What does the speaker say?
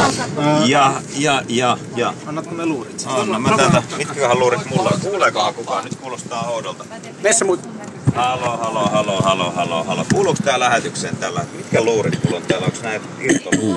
Ja. Annatko me luurit? Anna mä täältä. Mitkäköhän luurit mulla on? Kuuleekohan kukaan? Nyt kuulostaa oudolta. Halo. Kuuluuko tää lähetykseen tällä? Mitkä luurit mulla on täällä? Onks näitä irtoluurit?